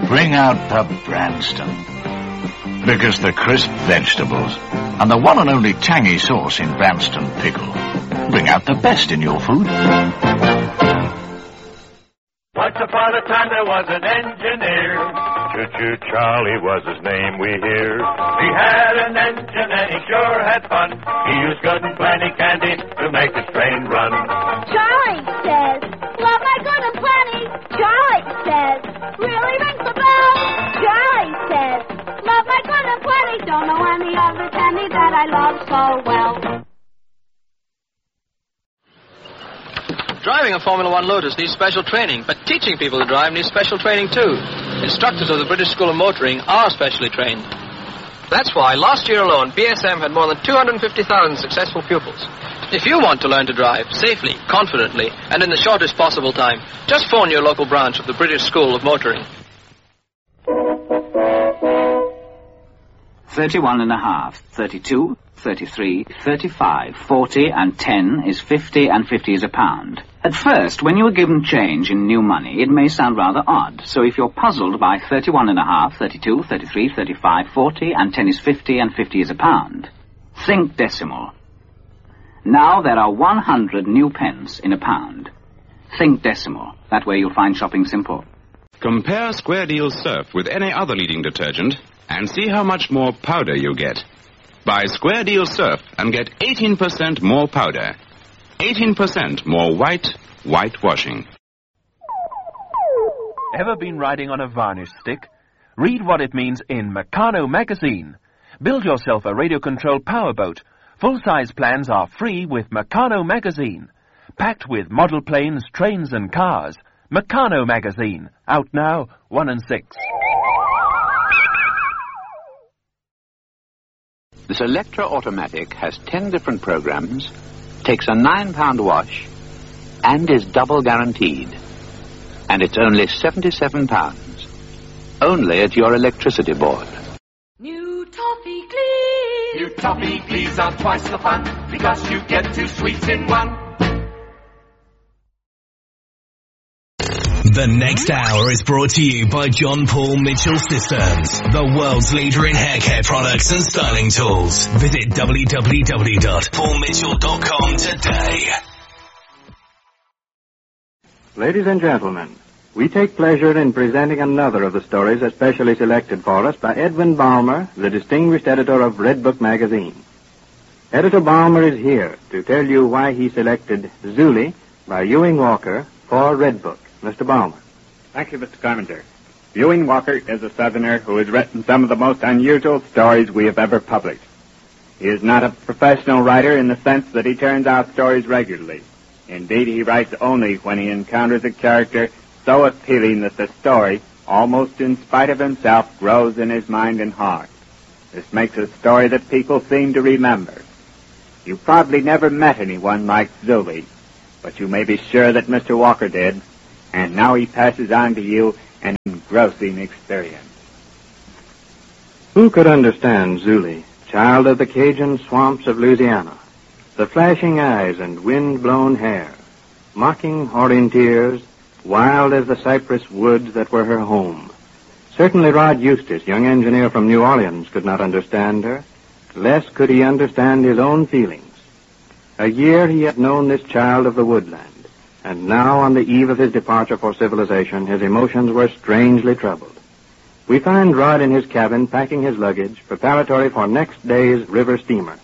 Bring out the Branston. Because the crisp vegetables and the one and only tangy sauce in Branston pickle bring out the best in your food. Once upon a time there was an engineer. Choo-choo Charlie was his name, we hear. He had an engine and he sure had fun. He used good and plenty candy to make his train run. Charlie says, love my good and plenty. Charlie says, really rings the bell. Charlie says, love my good and plenty. Don't know any other candy that I love so well. Driving a Formula One Lotus needs special training, but teaching people to drive needs special training too. Instructors of the British School of Motoring are specially trained. That's why last year alone, BSM had more than 250,000 successful pupils. If you want to learn to drive safely, confidently, and in the shortest possible time, just phone your local branch of the British School of Motoring. 31.5, 32, 33, 35, 40 and 10 is 50 and 50 is a pound. At first, when you are given change in new money, it may sound rather odd. So if you're puzzled by 31.5, 32, 33, 35, 40 and 10 is 50 and 50 is a pound, think decimal. Now there are 100 new pence in a pound. Think decimal. That way you'll find shopping simple. Compare Square Deal Surf with any other leading detergent and see how much more powder you get. Buy Square Deal Surf and get 18% more powder. 18% more whitewashing. Ever been riding on a varnish stick? Read what it means in Meccano magazine. Build yourself a radio-controlled powerboat. Full-size plans are free with Meccano magazine. Packed with model planes, trains and cars. Meccano magazine. Out now, 1 and 6. This Electra Automatic has 10 different programs, takes a £9 wash, and is double guaranteed. And it's only £77. Only at your electricity board. New Toffee Glees. New Toffee Glees are twice the fun, because you get 2 sweets in one. The next hour is brought to you by John Paul Mitchell Systems, the world's leader in hair care products and styling tools. Visit www.paulmitchell.com today. Ladies and gentlemen, we take pleasure in presenting another of the stories especially selected for us by Edwin Balmer, the distinguished editor of Red Book magazine. Editor Balmer is here to tell you why he selected Zuli by Ewing Walker for Red Book. Mr. Balmer. Thank you, Mr. Carpenter. Ewing Walker is a Southerner who has written some of the most unusual stories we have ever published. He is not a professional writer in the sense that he turns out stories regularly. Indeed, he writes only when he encounters a character so appealing that the story, almost in spite of himself, grows in his mind and heart. This makes a story that people seem to remember. You probably never met anyone like Zuli, but you may be sure that Mr. Walker did. And now he passes on to you an engrossing experience. Who could understand Zuli, child of the Cajun swamps of Louisiana? The flashing eyes and wind-blown hair, mocking orienteers, wild as the cypress woods that were her home. Certainly Rod Eustace, young engineer from New Orleans, could not understand her. Less could he understand his own feelings. A year he had known this child of the woodland. And now, on the eve of his departure for civilization, his emotions were strangely troubled. We find Rod in his cabin packing his luggage, preparatory for next day's river steamer.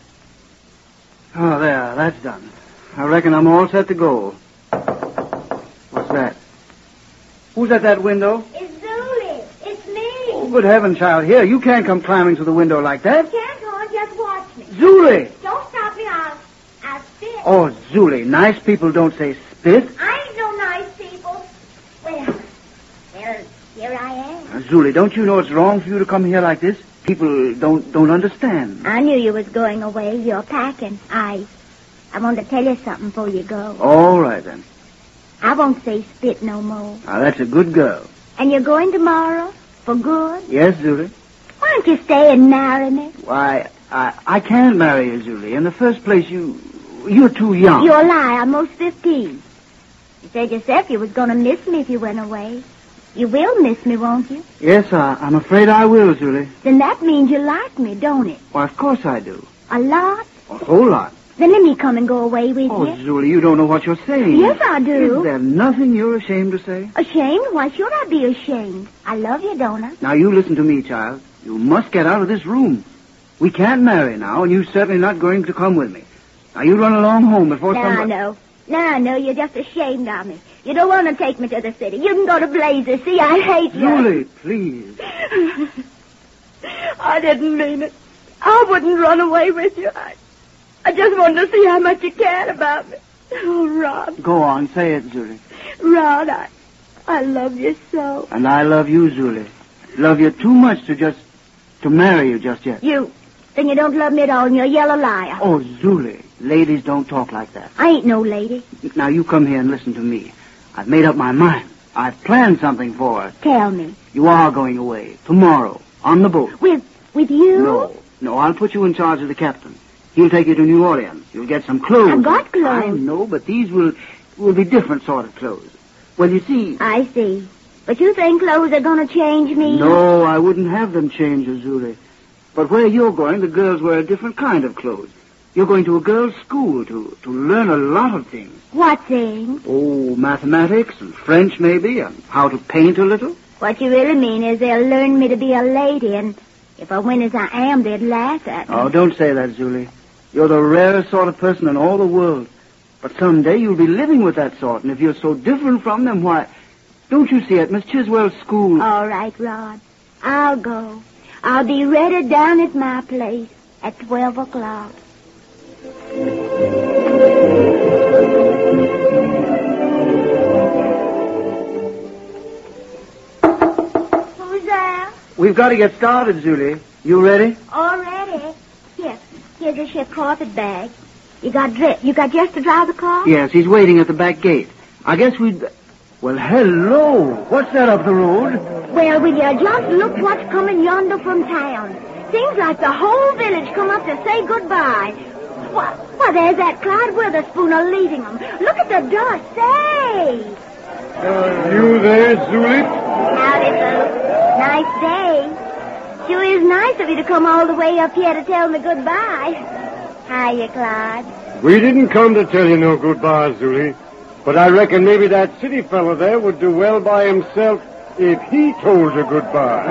Oh, there, that's done. I reckon I'm all set to go. What's that? Who's at that window? It's Zuli. It's me. Oh, good heavens, child. Here, you can't come climbing through the window like that. I can't go on, just watch me. Zuli! Don't stop me, I'll spit. Oh, Zuli, nice people don't say spit. I ain't no nice people. Well, here I am. Zuli, don't you know it's wrong for you to come here like this? People don't understand. I knew you was going away. You're packing. I want to tell you something before you go. All right, then. I won't say spit no more. Now, that's a good girl. And you're going tomorrow? For good? Yes, Zuli. Why don't you stay and marry me? Why, I can't marry you, Zuli. In the first place, you're too young. You're a lie. I'm most 15. You said yourself you was going to miss me if you went away. You will miss me, won't you? Yes, I'm afraid I will, Julie. Then that means you like me, don't it? Why, of course I do. A lot? A whole lot. Then let me come and go away with Oh, you. Julie, you don't know what you're saying. Yes, I do. Is there nothing you're ashamed to say? Ashamed? Why should I be ashamed? I love you, don't I? Now, you listen to me, child. You must get out of this room. We can't marry now, and you're certainly not going to come with me. Now, you run along home before somebody... No, you're just ashamed of me. You don't want to take me to the city. You can go to Blazers. See, I hate you. Julie, please. I didn't mean it. I wouldn't run away with you. I just wanted to see how much you cared about me. Oh, Rod. Go on, say it, Julie. Rod, I love you so. And I love you, Julie. Love you too much to marry you just yet. Then you don't love me at all, and you're a yellow liar. Oh, Julie, ladies don't talk like that. I ain't no lady. Now, you come here and listen to me. I've made up my mind. I've planned something for us. Tell me. You are going away, tomorrow, on the boat. With you? No, I'll put you in charge of the captain. He'll take you to New Orleans. You'll get some clothes. I've got clothes. I know, but these will be different sort of clothes. Well, you see... I see. But you think clothes are going to change me? No, I wouldn't have them change, Julie. But where you're going, the girls wear a different kind of clothes. You're going to a girls' school to learn a lot of things. What things? Oh, mathematics and French, maybe, and how to paint a little. What you really mean is they'll learn me to be a lady, and if I win as I am, they'd laugh at me. Oh, don't say that, Julie. You're the rarest sort of person in all the world. But someday you'll be living with that sort, and if you're so different from them, why... Don't you see, at Miss Chiswell's school... All right, Rod. I'll go. I'll be ready down at my place at 12 o'clock. Who's there? We've got to get started, Julie. You ready? All ready. Here's a ship carpet bag. You got Jess to drive the car? Yes, he's waiting at the back gate. I guess we'd... Well, hello. What's that up the road? Well, will you just look what's coming yonder from town. Seems like the whole village come up to say goodbye. Why, there's that Clyde Witherspoon leading them. Look at the dust. Say! You there, Julie? Howdy, folks. Nice day. Sure is nice of you to come all the way up here to tell me goodbye. Hiya, Clyde. We didn't come to tell you no goodbye, Julie. But I reckon maybe that city fellow there would do well by himself if he told you goodbye.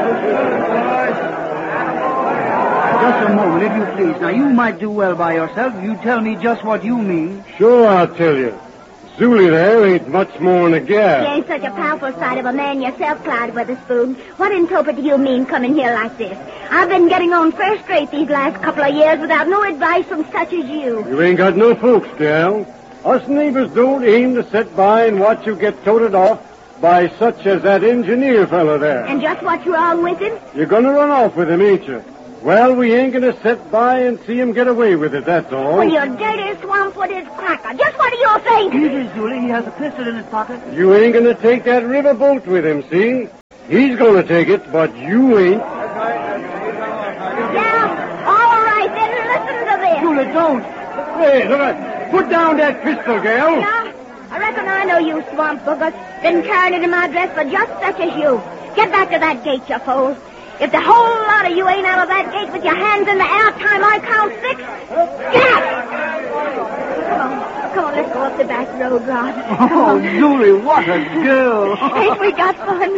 Just a moment, if you please. Now, you might do well by yourself if you tell me just what you mean. Sure, I'll tell you. Julie there ain't much more than a gal. You ain't such a powerful sight of a man yourself, Clyde Witherspoon. What interpret do you mean coming here like this? I've been getting on first rate these last couple of years without no advice from such as you. You ain't got no folks, gal. Us neighbors don't aim to sit by and watch you get toted off by such as that engineer fellow there. And just what's wrong with him? You're going to run off with him, ain't you? Well, we ain't going to sit by and see him get away with it, that's all. Well, you dirty swamp-footed cracker. Just what do you think? Easy, Julie. He has a pistol in his pocket. You ain't going to take that river boat with him, see? He's going to take it, but you ain't. Yeah, all right, then listen to this. Julie, don't. Hey, look at... Put down that pistol, gal. Yeah, I reckon I know you, swamp boogers. Been carrying it in my dress for just such as you. Get back to that gate, you fools. If the whole lot of you ain't out of that gate with your hands in the air time I count 6, get out! Come on, let's go up the back road, Rod. Oh, Julie, what a girl. Ain't we got fun?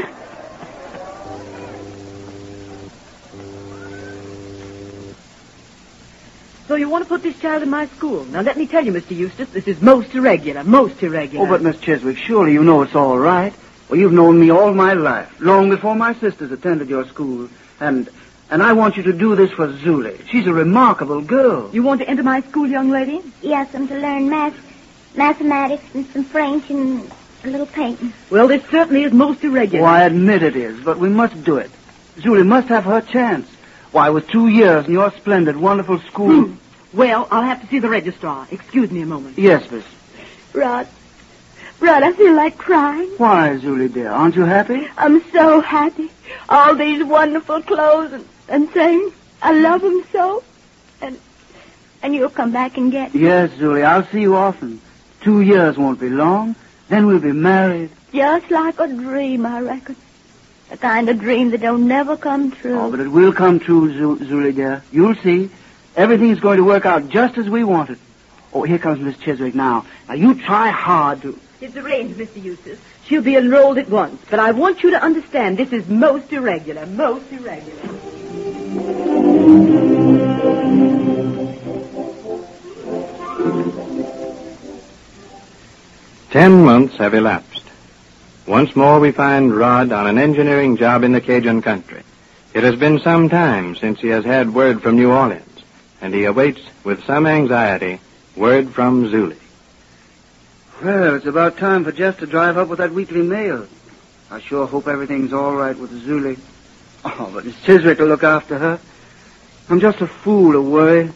So you want to put this child in my school. Now, let me tell you, Mr. Eustace, this is most irregular, most irregular. Oh, but Miss Chiswick, surely you know it's all right. Well, you've known me all my life, long before my sisters attended your school. And I want you to do this for Julie. She's a remarkable girl. You want to enter my school, young lady? Yes, and to learn mathematics and some French and a little painting. Well, this certainly is most irregular. Oh, I admit it is, but we must do it. Julie must have her chance. Why, with 2 years in your splendid, wonderful school... Well, I'll have to see the registrar. Excuse me a moment. Yes, miss. Rod, I feel like crying. Why, Julie, dear? Aren't you happy? I'm so happy. All these wonderful clothes and things. I love them so. And you'll come back and get me. Yes, Julie, I'll see you often. 2 years won't be long. Then we'll be married. Just like a dream, I reckon. The kind of dream that don't never come true. Oh, but it will come true, Zuli, dear. You'll see. Everything's going to work out just as we want it. Oh, here comes Miss Chiswick now. Now, you try hard to... It's arranged, Mr. Eustace. She'll be enrolled at once. But I want you to understand this is most irregular, most irregular. 10 months have elapsed. Once more we find Rod on an engineering job in the Cajun country. It has been some time since he has had word from New Orleans, and he awaits with some anxiety word from Zuli. Well, it's about time for Jeff to drive up with that weekly mail. I sure hope everything's all right with Zuli. Oh, but Miss Chiswick will look after her. I'm just a fool to worry.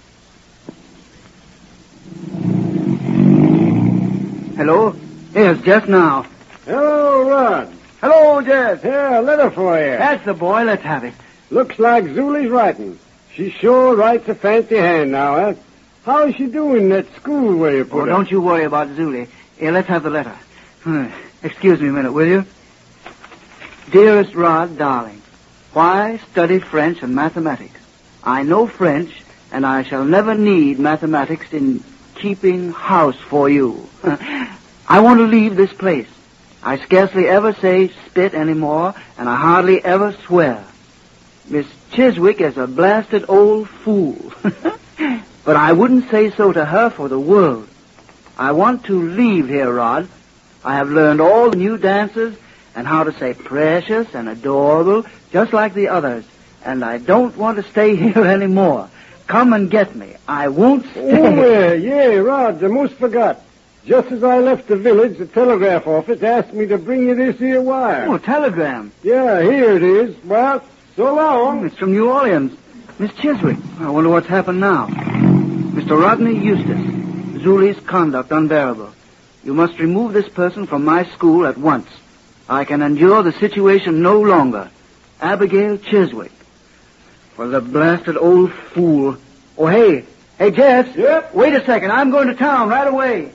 Hello? Here's Jeff now. Hello, Rod. Hello, Jeff. Here, a letter for you. That's the boy. Let's have it. Looks like Zuli's writing. She sure writes a fancy hand now, eh? How is she doing at school where you put her? Don't you worry about Zuli. Here, let's have the letter. Excuse me a minute, will you? Dearest Rod, darling, why study French and mathematics? I know French, and I shall never need mathematics in keeping house for you. I want to leave this place. I scarcely ever say spit anymore, and I hardly ever swear. Miss Chiswick is a blasted old fool. But I wouldn't say so to her for the world. I want to leave here, Rod. I have learned all the new dances and how to say precious and adorable, just like the others. And I don't want to stay here anymore. Come and get me. I won't stay. Oh, yeah, Rod, I most forgot. Just as I left the village, the telegraph office asked me to bring you this here wire. Oh, a telegram. Yeah, here it is. Well, so long. It's from New Orleans. Miss Chiswick. I wonder what's happened now. Mr. Rodney Eustace, Zuli's conduct unbearable. You must remove this person from my school at once. I can endure the situation no longer. Abigail Chiswick. For the blasted old fool. Oh, hey. Hey, Jeff. Yep? Wait a second. I'm going to town right away.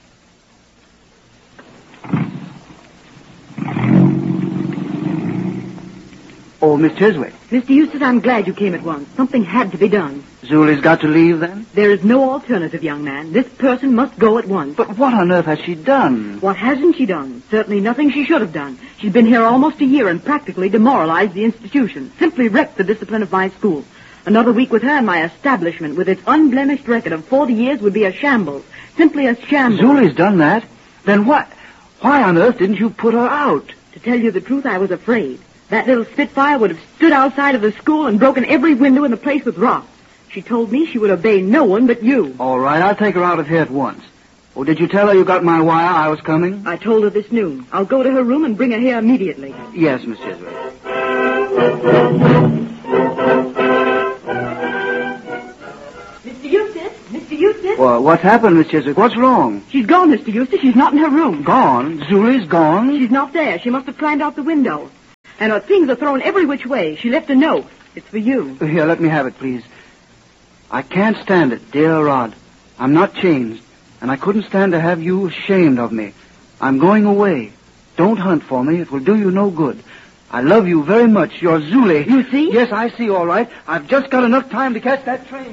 Oh, Miss Chiswick. Mr. Eustace, I'm glad you came at once. Something had to be done. Zuli's got to leave, then? There is no alternative, young man. This person must go at once. But what on earth has she done? What hasn't she done? Certainly nothing she should have done. She's been here almost a year and practically demoralized the institution. Simply wrecked the discipline of my school. Another week with her in my establishment, with its unblemished record of 40 years, would be a shambles. Simply a shambles. Zuli's done that? Then what? Why on earth didn't you put her out? To tell you the truth, I was afraid. That little Spitfire would have stood outside of the school and broken every window in the place with rocks. She told me she would obey no one but you. All right, I'll take her out of here at once. Oh, did you tell her you got my wire I was coming? I told her this noon. I'll go to her room and bring her here immediately. Yes, Miss Chiswick. Mr. Eustace? Mr. Eustace? Well, what's happened, Miss Chiswick? What's wrong? She's gone, Mr. Eustace. She's not in her room. Gone? Zuli's gone? She's not there. She must have climbed out the window. And her things are thrown every which way. She left a note. It's for you. Here, let me have it, please. I can't stand it, dear Rod. I'm not changed, and I couldn't stand to have you ashamed of me. I'm going away. Don't hunt for me. It will do you no good. I love you very much. You're Zuli. You see? Yes, I see, all right. I've just got enough time to catch that train.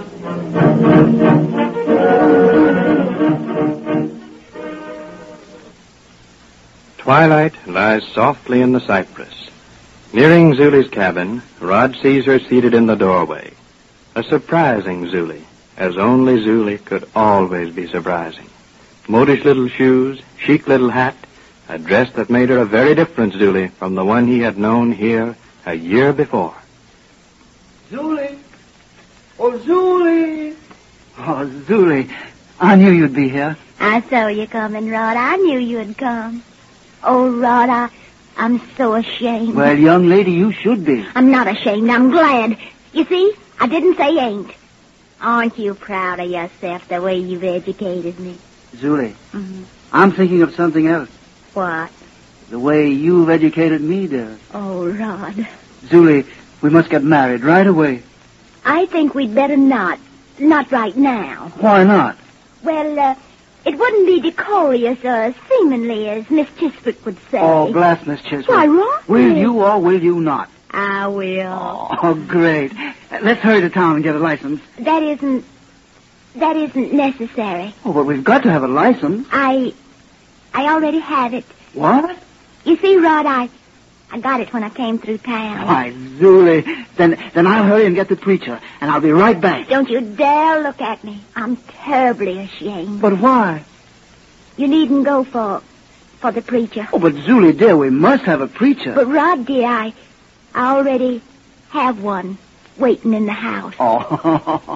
Twilight lies softly in the cypress. Nearing Zuli's cabin, Rod sees her seated in the doorway. A surprising Zuli, as only Zuli could always be surprising. Modish little shoes, chic little hat, a dress that made her a very different Zuli from the one he had known here a year before. Zuli! Oh, Zuli! Oh, Zuli, I knew you'd be here. I saw you coming, Rod. I knew you'd come. Oh, Rod, I'm so ashamed. Well, young lady, you should be. I'm not ashamed. I'm glad. You see, I didn't say ain't. Aren't you proud of yourself the way you've educated me? Zuli, I'm thinking of something else. What? The way you've educated me, dear. Oh, Rod. Zuli, we must get married right away. I think we'd better not. Not right now. Why not? Well, It wouldn't be decorous or seemingly, as Miss Chiswick would say. Oh, blast, Miss Chiswick. Why, Rod? Will you or will you not? I will. Oh, great. Let's hurry to town and get a license. That isn't necessary. Oh, but we've got to have a license. I already have it. What? You see, Rod, I got it when I came through town. Why, Zuli, then I'll hurry and get the preacher, and I'll be right back. Don't you dare look at me. I'm terribly ashamed. But why? You needn't go for the preacher. Oh, but Zuli, dear, we must have a preacher. But, Rod, dear, I already have one waiting in the house. Oh.